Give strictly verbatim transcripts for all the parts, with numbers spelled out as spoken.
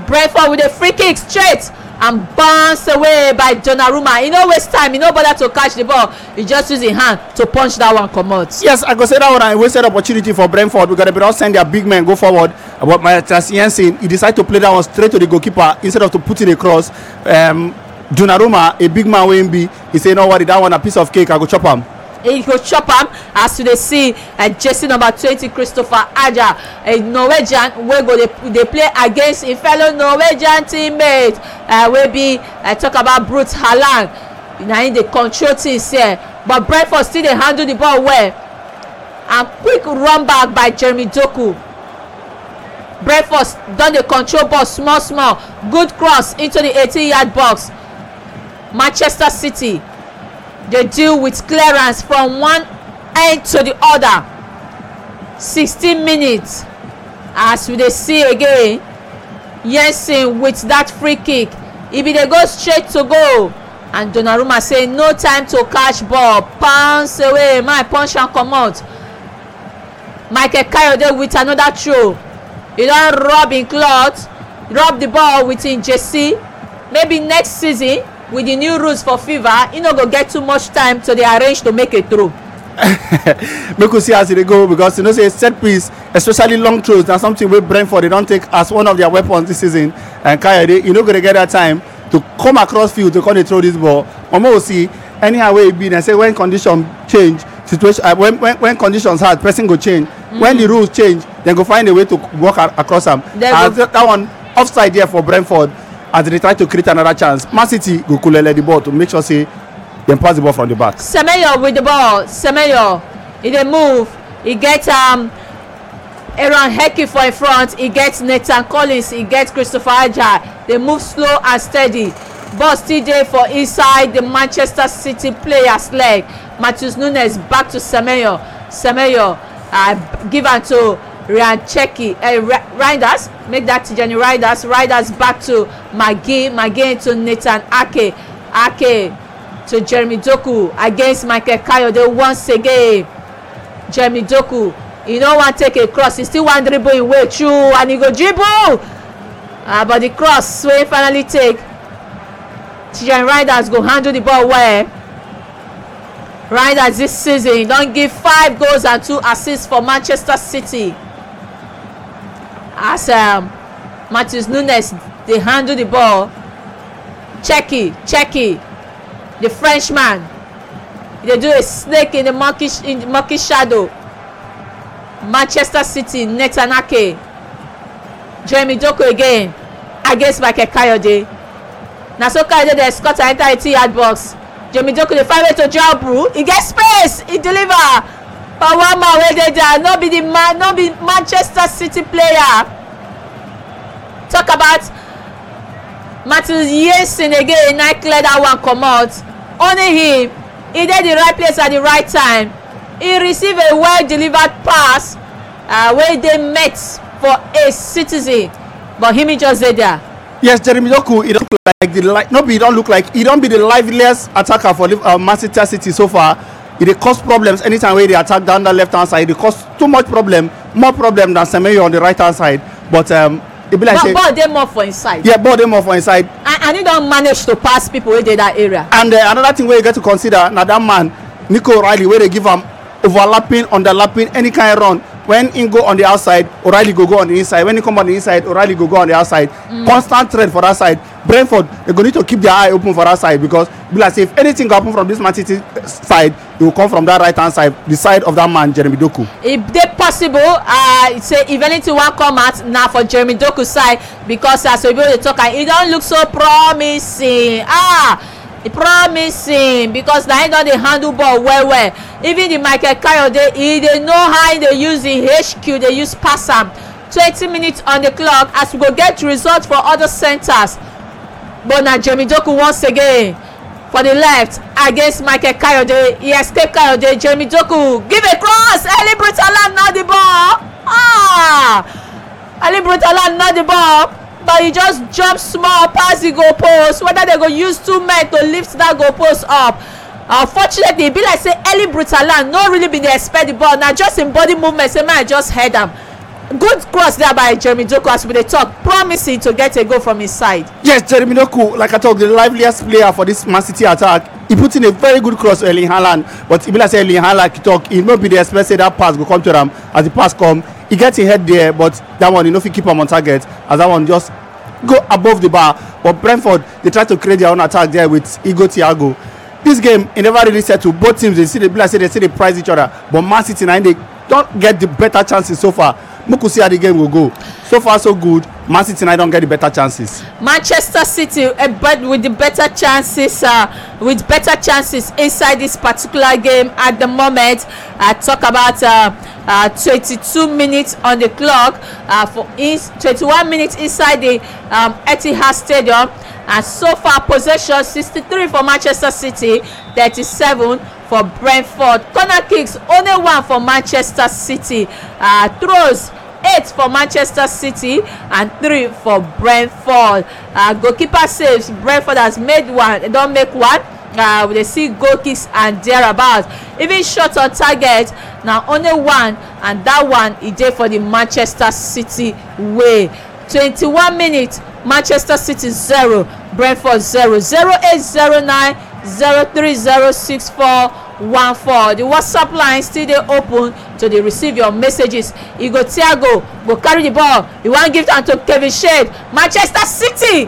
Brentford with a free kick straight and bounced away by Donnarumma. He no waste time, he no bother to catch the ball, he just use his hand to punch that one comot. Yes, I go say that one a wasted opportunity for Brentford because they be not send their big men go forward, but Matthias Jensen he decided to play that one straight to the goalkeeper instead of to put it across. um, Donnarumma, a big man wey him be, he say no worry, that one a piece of cake, I go chop am. He go chop am. As you dey see uh, jersey number twenty Christopher Aja, a Norwegian wey go dey dey play against him fellow Norwegian teammate uh, wey be uh, talk about Brute Haaland. Na him dey control things here, but Brentford still dey handle the ball well and quick run back by Jeremy Doku. Brentford don dey control ball small small, good cross into the eighteen yard box. Manchester City they deal with clearance from one end to the other. sixteen minutes as we dey see again, Jensen with that free kick, e be dey go straight to goal and Donnarumma say no time to catch ball, bounce away, my punch am comot. Michael Kayode with another throw, he don rub him cloth, rub the ball with him jersey. Maybe next season with the new rules for FIFA, he no go get too much time to dey arrange to make a throw. Make we see as they go, because you know say set piece, especially long throws, na something wey Brentford they don't take as one of their weapons this season. And Kayode, you no go get that time to come across field to come dey throw this ball. Omo will see anyhow wey e be, and say when condition change, situation uh, when, when when conditions hard, person go change. Mm-hmm. When the rules change, then go find a way to walk a- across them. Uh, that, that one offside there for Brentford as they try to create another chance. Man City go kulele the ball to make sure say dem pass the ball from the back. Semenyo with the ball. Semenyo, he dey move. He get um Aaron Hickey for in front. He gets Nathan Collins. He gets Christopher Aja. They move slow and steady. Ball still there for inside the Manchester City player's leg. Matheus Nunes back to Semenyo. Semenyo uh, give am to Ryan Cheki. Uh, Riders make that Tijani Riders. Riders back to Magui. Magui to Nathan Ake. Ake to Jeremy Doku against Michael Kayode once again. Jeremy Doku, he no wan take a cross, he still wan dribble him way through and he go dribble. Uh, but the cross wey finally take, Tijani Riders go handle the ball well. Riders this season don give five goals and two assists for Manchester City. As um, Matheus Nunes dey handle the ball. Cheki, Cheki, the Frenchman, they do a snake in the monkey in the monkey shadow. Manchester City, Nathan Ake, Jeremy Doku again against Michael Kayode. Na so Kayode dey escort enter eighty yard box. Jeremy Doku dey find way to dribble. He get space, he deliver. But one man wey dey there, no be the man, no be Manchester City player. Talk about Matheus Jensen again, na clear that one comot. Only him, he dey the right place at the right time. He receive a well delivered pass uh, wey dey met for a Citizen, but him he just dey there. Yes, Jeremy Doku, he don't look like the li- no, he don't look like he don't be the liveliest attacker for uh, Manchester City so far. He dey cause problems anytime wey they attack down the left hand side. He cause too much problem, more problem than Semenyo on the right hand side. But um, it be like but say, ball dey more for inside. yeah, ball dey more for inside. And, and he don manage to pass people wey dey that area. And uh, another thing wey you get to consider na that man Nico O'Reilly wey dey give am overlapping, underlapping, any kind of run. When he go on the outside, O'Reilly go go on the inside. When he come on the inside, O'Reilly go go on the outside. Mm. Constant trend for that side. Brentford, they go need to keep their eye open for that side, because be like say if anything go happen from this Man City side, it will come from that right hand side, the side of that man Jeremy Doku. If they possible, uh, say if anything wan come out now for Jeremy Doku side, because as we dey talk, e don look so promising. Ah. Promising, because na him don dey handle ball well well. Even the Michael Kayode, he dey know how he dey use the H Q, dey use pass am. Twenty minutes on the clock as we go get result for other centers. But na Jeremy Doku once again for the left against Michael Kayode. He escape Kayode. Jeremy Doku give a cross. Eli Brutalan not the ball. Ah, Eli Brutalan not the ball. But he just jump small past the goal post. Whether they go use two men to lift that goal post up. Unfortunately, e be like say Eli Brutalan no really be dey expect the ball. Na just im body movement say man just head am. good cross there by Jeremy Doku as we dey talk, promising to get a goal from his side. Yes, Jeremy Doku, like I talk, the liveliest player for this Man City attack. He put in a very good cross to Erling Haaland, but even like say Erling Haaland he talk, he no be the expect say that pass go come to am. As the pass come, he gets his head there, but that one, you know, if he keep him on target, as that one just go above the bar. But Brentford, they try to create their own attack there with Igor Thiago. This game, it never really settled. Both teams, they see the like say they see they prize each other, but Man City now they don't get the better chances so far. We could see how the game will go. So far, so good. Man City now don't get the better chances. Manchester City, uh, but with the better chances, uh, with better chances inside this particular game at the moment. I uh, talk about uh, uh, twenty-two minutes on the clock uh, for is twenty-one minutes inside the um, Etihad Stadium, and so far possession sixty-three for Manchester City, thirty-seven for Brentford. Corner kicks only one for Manchester City. Uh, throws eight for Manchester City and three for Brentford. Uh, goalkeeper saves. Brentford has made one. They don't make one. Uh, they see goal kicks and thereabouts. Even shot on target. Now only one, and that one is there for the Manchester City way. twenty-one minutes. Manchester City zero. Brentford zero. zero eight zero nine zero three zero six four one four. The WhatsApp line still dey open to dey receive your messages. Igor Thiago go carry the ball. He wan give am to Kevin Shade. Manchester City,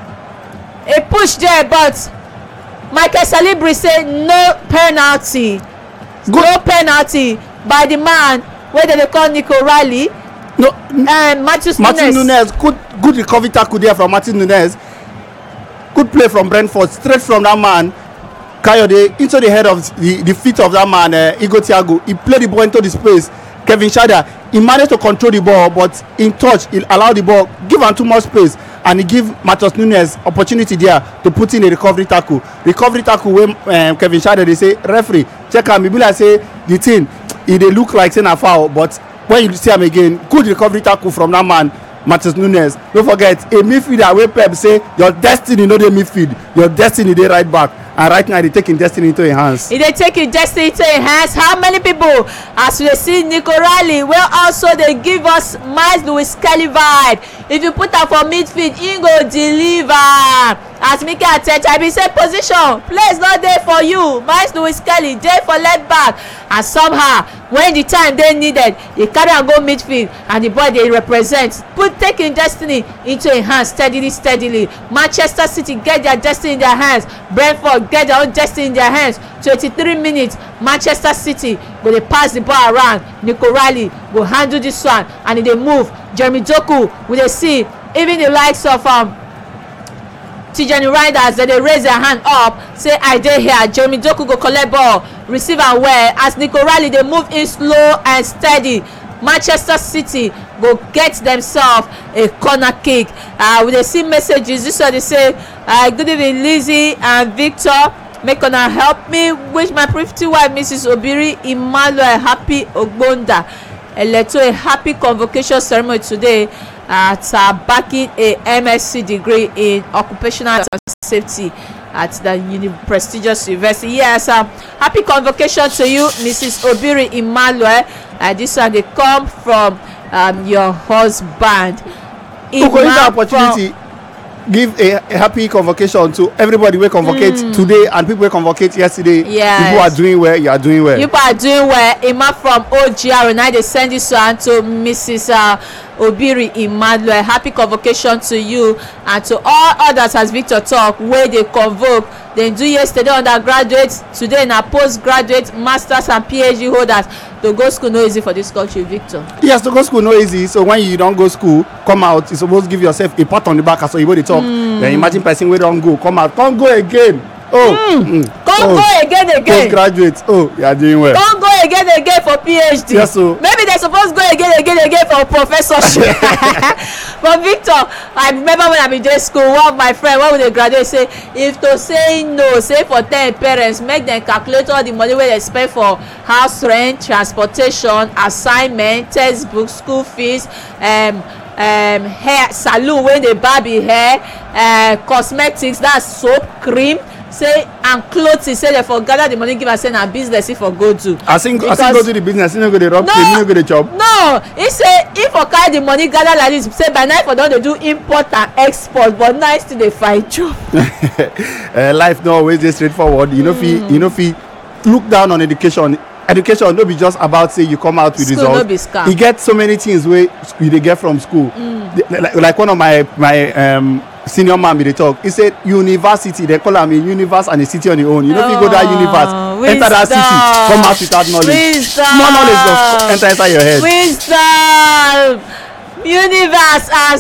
a push there, but Michael Salibri say no penalty. Good. No penalty by the man wey dem dey call Nico Riley. No, um, Matheus Martin Nunes. Nunes, good, good recovery tackle there from Martin Nunes. Good play from Brentford, straight from that man. Kayode into the head of the, the feet of that man, uh, Igor Thiago. He played the ball into the space. Kevin Shada, he managed to control the ball, but in touch, he allowed the ball, give him too much space, and he give Matheus Nunes opportunity there to put in a recovery tackle. Recovery tackle when um, Kevin Shada, they say, referee, check him. Maybe like say the thing, it they look like saying a foul, but when you see him again, good recovery tackle from that man, Matheus Nunes. Don't forget, a midfielder where Pep say your destiny no dey midfield, your destiny dey right back, and right now they taking destiny into your hands. If they taking destiny into your hands, how many people, as we see Nico Riley, well also they give us Miles Lewis Kelly vibe. If you put am for midfield, he go deliver. As Mikel Arteta, I be say position, place not there for you. Miles Lewis Kelly there for left back, and somehow when the time they needed, he carry and go midfield, and the boy they represent put taking destiny into your hands steadily, steadily. Manchester City get their destiny in their hands. Brentford get their own destiny in their hands. twenty-three minutes. Manchester City go dey pass the ball around. Nico Riley go handle this one, and they move. Jeremy Doku, we dey see even the likes of um. Tijani Riders, that they raise their hand up, say I dey here. Jeremy Doku go collect ball, receive am well. As Nico Riley they move in slow and steady. Manchester City go get themselves a corner kick. Uh, we dey see messages. This one they say, uh, good evening Lizzie and Victor. Make una help me wish my pretty wife Missus Obiri Emmanuel happy Ogbonda Eleto a happy convocation ceremony today at uh, backing a M S c degree in occupational safety at the uni prestigious university. Yes, um, happy convocation to you, Missus Obiri Emmanuel. Uh, this one they come from um, your husband. Imam opportunity. From, give a, a happy convocation to everybody we convocate mm. today and people we convocate yesterday. Yes. People are doing well, you are doing well. People are doing well. Emma from O G R, and I they send this one to Missus Uh, Obiri Emmanuel. Happy convocation to you and to all others, as Victor talk, where they convoke. They do yesterday undergraduates, today na postgraduate, masters and P H D holders. To go school no easy for this country, Victor. Yes, to go school no easy. So when you don't go school, come out, you supposed to give yourself a pat on the back as you go to talk. Mm. Then imagine person wey don't go, come out, come go again. Oh, mm. Mm. come oh. go again again. Postgraduate, oh, you are doing well. Come go again again for P H D. Yes, so maybe they supposed go again again again for professorship. But Victor, I remember when I be in school, one of my friends, when they graduate, say if to say no, say for ten parents, make them calculate all the money wey they spend for house rent, transportation, assignment, textbook, school fees, um, um, hair salon when they barb hair, uh, cosmetics, that's soap, cream, say and clothing say dem for gather the money give am say na business e for go do. as him as him go do the business, he no go dey rob no, play, he no go dey chop. no he say if for carry the money gather like this say by now for don dey do import and export but now he still dey find job. uh, life no always dey straightforward. You no mm. fit you no fit look down on education. Education no be just about say you come out with school results. No be scam. You get so many things wey you dey get from school. Mm. The, like, like one of my my um, senior man be dey talk. He said university they call am a universe and a city on your own. You no fit go that universe, wisdom. enter that city, come out without knowledge. Wisdom. Small knowledge just enter inside your head. Wisdom. Universe and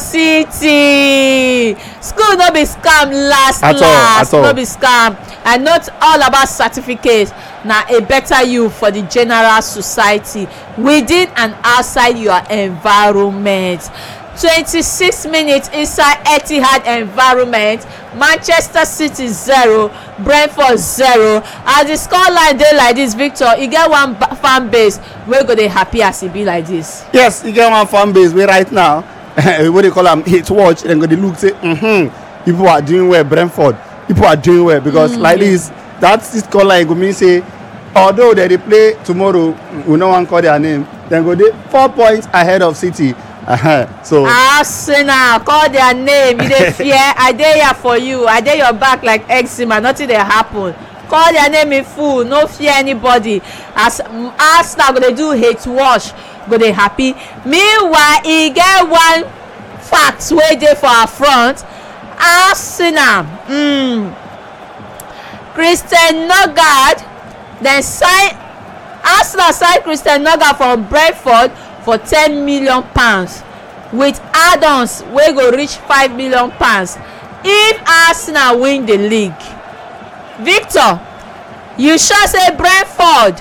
city. School no be scam last at last all, at all. No be scam and not all about certificate. Na a better you for the general society within and outside your environment. twenty-six minutes inside Etihad environment, Manchester City zero, Brentford zero. As the scoreline dey like this, Victor, e get one fan base wey go dey happy as e be like this. Yes, e get one fan base wey right now wey dey call am hate watch, dem go dey look say mm-hmm, people are doing well. Brentford people are doing well because mm-hmm. like this that scoreline go mean say although they dey play tomorrow, we no wan call their name, dem go dey four points ahead of City. Uh-huh. So Arsenal call their name, you dey fear, I dey here for you, I dey your back like eczema, nothing dey happen. Call their name in full, no fear anybody. As Arsenal go dey do hate wash, go dey happy. Meanwhile, e get one fact wey dey for our front. Arsenal, mm, Christian Nogard, dem sign Arsenal sign Christian Nogard from Brentford for ten million pounds with add-ons wey go reach five million pounds if Arsenal win the league. Victor, you sure say Brentford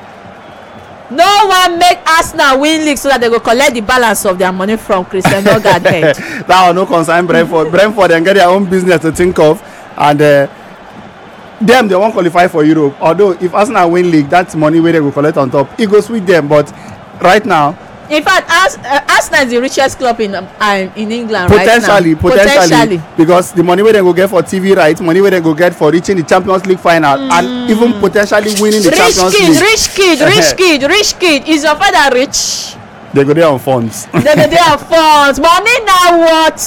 no wan make Arsenal win league so that they go collect the balance of their money from Christian Nogard head? That one no concern Brentford. Brentford dem get their own business to think of, and uh, dem dey wan qualify for Europe. Although if Arsenal win league, that money wey dem go collect on top, e go sweet dem. But right now, in fact, Ars uh, Arsenal is the richest club in um, uh, in England potentially, right now. Potentially, potentially, because the money wey dem go get for T V rights, money wey dem go get for reaching the Champions League final, mm. and even potentially winning the rich Champions kid, League. Rich kid, rich kid, rich kid. Is your father rich? They go there on funds. They go there on funds. Money na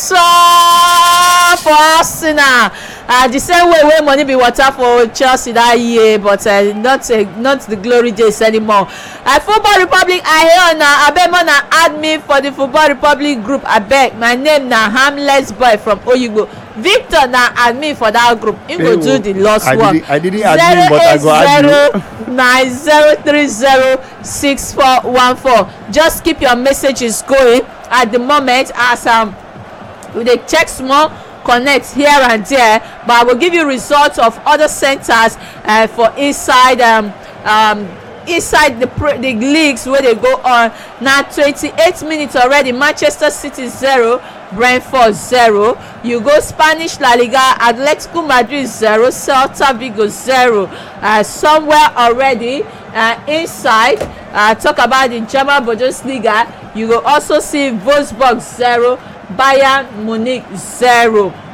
water for Arsenal. Uh, the same way wey money be water for Chelsea that year, but uh, not uh, not the glory days anymore. Uh, Football Republic, I hear una abeg una add me for the Football Republic group abeg. My name na Harmless Boy from Oyigbo. Victor na add me for that group. He go do the last I one. Didn't, I didn't add me, but I go add you. nine zero three zero six four one four. Just keep your messages going at the moment as um we dey check small connect here and there, but I will give you results of other centers uh, for inside um um inside the the leagues where they go on. Now twenty-eight minutes already. Manchester City zero, Brentford zero. You go Spanish La Liga, Atletico Madrid zero, Celta Vigo zero. Uh, somewhere already uh, inside uh, talk about the German Bundesliga, you will also see Wolfsburg zero, Bayern Munich zero.